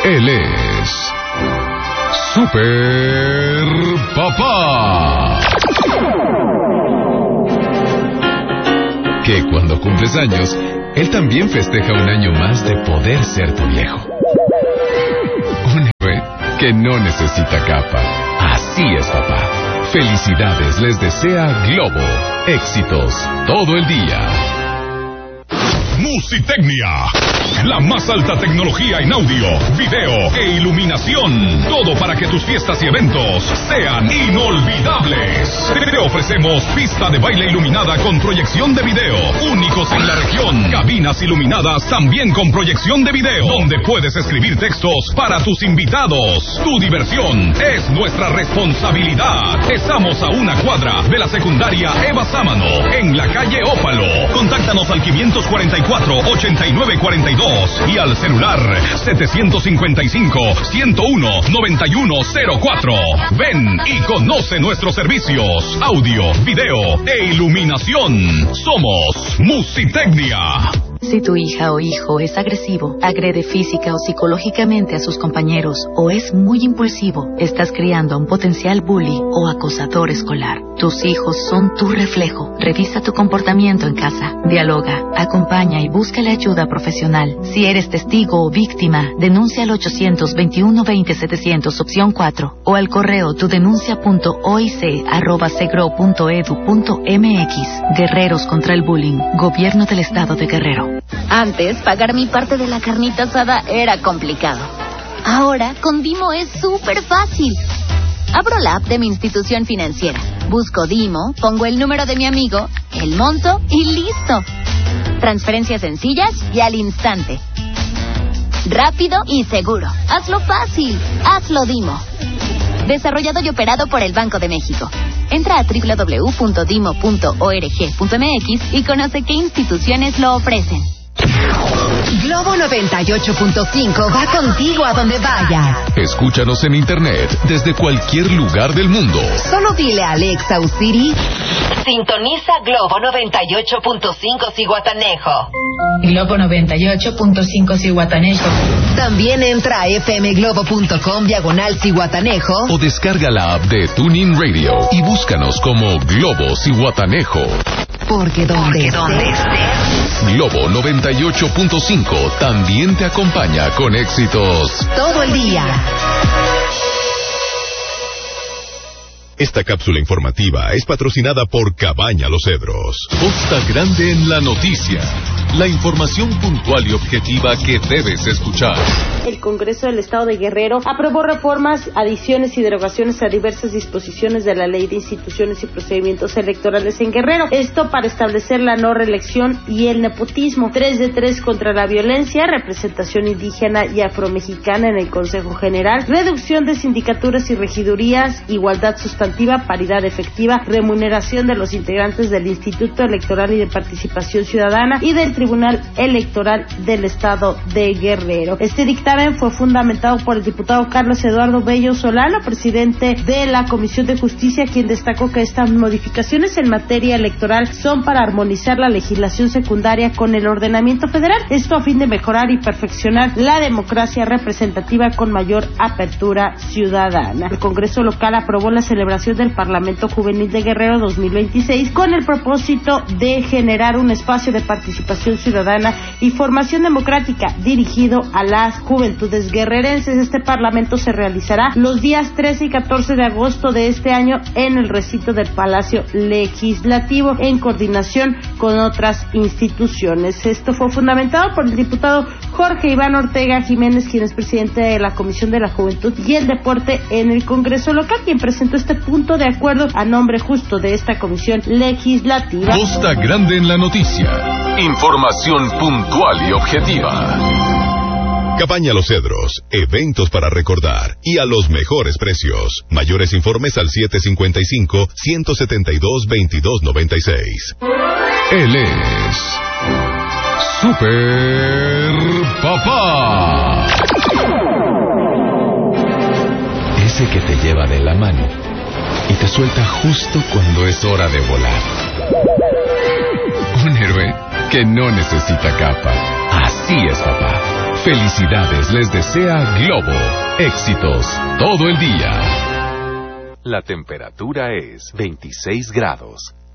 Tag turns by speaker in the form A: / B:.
A: Él es Super Papá. Que cuando cumples años, él también festeja un año más de poder ser tu viejo. Un héroe que no necesita capa. Así es, papá. Felicidades les desea Globo. Éxitos todo el día.
B: Musitecnia, la más alta tecnología en audio, video e iluminación. Todo para que tus fiestas y eventos sean inolvidables. Te ofrecemos pista de baile iluminada con proyección de video, únicos en la región. Cabinas iluminadas también con proyección de video, donde puedes escribir textos para tus invitados. Tu diversión es nuestra responsabilidad. Estamos a una cuadra de la secundaria Eva Sámano, en la calle Ópalo. Contáctanos al 544-8942 y al celular 755-101-9104. Ven y conoce nuestros servicios, audio, video e iluminación. Somos Musitecnia.
C: Si tu hija o hijo es agresivo, agrede física o psicológicamente a sus compañeros o es muy impulsivo, estás criando a un potencial bully o acosador escolar. Tus hijos son tu reflejo. Revisa tu comportamiento en casa. Dialoga, acompaña y busca la ayuda profesional. Si eres testigo o víctima, denuncia al 800-2120-700 opción 4 o al correo tudenuncia.oic@segro.edu.mx. Guerreros contra el bullying. Gobierno del Estado de Guerrero.
D: Antes, pagar mi parte de la carnita asada era complicado. Ahora, con Dimo es súper fácil. Abro la app de mi institución financiera, busco Dimo, pongo el número de mi amigo, el monto y listo. Transferencias sencillas y al instante. Rápido y seguro. Hazlo fácil. Hazlo Dimo. Desarrollado y operado por el Banco de México. Entra a www.dimo.org.mx y conoce qué instituciones lo ofrecen.
E: Globo 98.5 va contigo a donde vayas.
A: Escúchanos en internet desde cualquier lugar del mundo.
E: Solo dile a Alexa o Siri:
F: sintoniza Globo 98.5 Zihuatanejo.
G: Globo 98.5 Zihuatanejo.
E: También entra a fmglobo.com/Zihuatanejo
A: o descarga la app de TuneIn Radio y búscanos como Globo Zihuatanejo.
E: Porque donde estés,
A: Globo 98.5 también te acompaña con éxitos
E: todo el día.
B: Esta cápsula informativa es patrocinada por Cabaña Los Cedros.
A: Costa Grande en la noticia. La información puntual y objetiva que debes escuchar.
H: El Congreso del Estado de Guerrero aprobó reformas, adiciones y derogaciones a diversas disposiciones de la Ley de Instituciones y Procedimientos Electorales en Guerrero. Esto para establecer la no reelección y el nepotismo. 3 de 3 contra la violencia, representación indígena y afromexicana en el Consejo General, reducción de sindicaturas y regidurías, igualdad sustantiva, paridad efectiva, remuneración de los integrantes del Instituto Electoral y de Participación Ciudadana y del Tribunal Electoral del Estado de Guerrero. Este dictamen fue fundamentado por el diputado Carlos Eduardo Bello Solano, presidente de la Comisión de Justicia, quien destacó que estas modificaciones en materia electoral son para armonizar la legislación secundaria con el ordenamiento federal, esto a fin de mejorar y perfeccionar la democracia representativa con mayor apertura ciudadana. El Congreso local aprobó la celebración del Parlamento Juvenil de Guerrero 2026 con el propósito de generar un espacio de participación ciudadana y formación democrática dirigido a las juventudes guerrerenses. Este parlamento se realizará los días 13 y 14 de agosto de este año en el recinto del Palacio Legislativo en coordinación con otras instituciones. Esto fue fundamentado por el diputado Jorge Iván Ortega Jiménez, quien es presidente de la Comisión de la Juventud y el Deporte en el Congreso local, quien presentó este punto de acuerdo a nombre justo de esta comisión legislativa.
A: Costa Grande en la noticia. Información puntual y objetiva.
B: Cabaña Los Cedros, eventos para recordar y a los mejores precios. Mayores informes al 755-172-2296.
A: Él es Super Papá. Ese que te lleva de la mano y te suelta justo cuando es hora de volar. Un héroe que no necesita capa. Así es, papá. Felicidades les desea Globo. Éxitos todo el día.
I: La temperatura es 26 grados.